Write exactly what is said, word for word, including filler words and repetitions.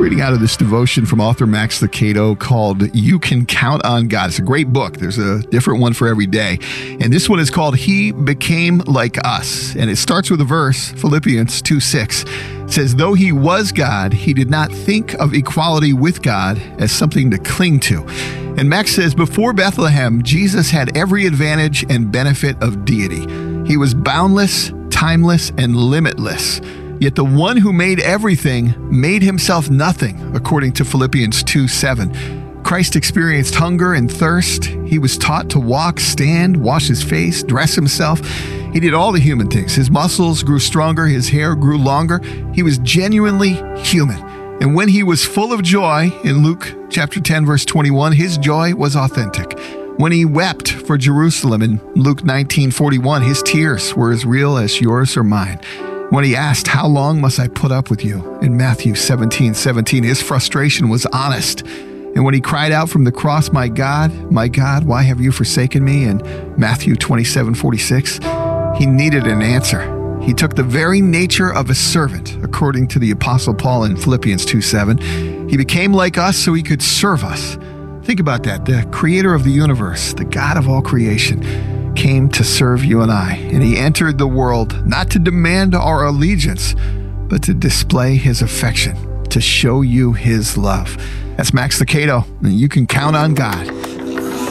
Reading out of this devotion from author Max Lucado called You Can Count on God. It's a great book. There's a different one for every day. And this one is called He Became Like Us. And it starts with a verse, Philippians two six. It says, though he was God, he did not think of equality with God as something to cling to. And Max says, before Bethlehem, Jesus had every advantage and benefit of deity. He was boundless, timeless, and limitless. Yet the one who made everything made himself nothing, according to Philippians two seven. Christ experienced hunger and thirst. He was taught to walk, stand, wash his face, dress himself. He did all the human things. His muscles grew stronger. His hair grew longer. He was genuinely human. And when he was full of joy, in Luke chapter ten, verse twenty-one, his joy was authentic. When he wept for Jerusalem in Luke nineteen forty-one, his tears were as real as yours or mine. When he asked, how long must I put up with you? In Matthew seventeen seventeen, his frustration was honest. And when he cried out from the cross, my God, my God, why have you forsaken me? In Matthew twenty-seven forty-six, he needed an answer. He took the very nature of a servant, according to the Apostle Paul in Philippians two seven. He became like us so he could serve us. Think about that. The creator of the universe, the God of all creation, came to serve you and I. And he entered the world not to demand our allegiance, but to display his affection, to show you his love. That's Max Lucado, and you can count on God.